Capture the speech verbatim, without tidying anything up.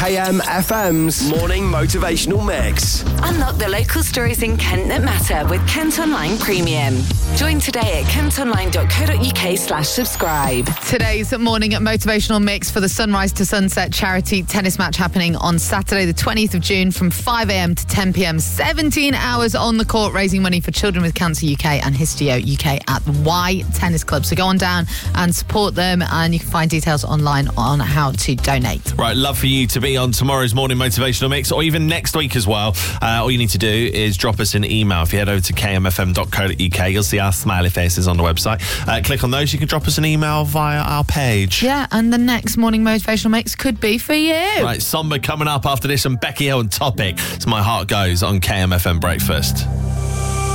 K M F M's Morning Motivational Mix. Unlock the local stories in Kent that matter with Kent Online Premium. Join today at kentonline.co.uk slash subscribe. Today's morning motivational mix for the Sunrise to Sunset charity tennis match happening on Saturday the twentieth of June from five a.m. to ten p.m. seventeen hours on the court, raising money for Children with Cancer U K and Histio U K at the Y Tennis Club. So go on down and support them, and you can find details online on how to donate. Right, love for you to be on tomorrow's morning motivational mix, or even next week as well. Uh, all you need to do is drop us an email. If you head over to k m f m dot co dot u k, you'll see our smiley faces on the website. Uh, click on those. You can drop us an email via our page. Yeah, and the next morning motivational mix could be for you. Right, Somber coming up after this, and Becky Hill and Topic. So My Heart Goes on K M F M Breakfast.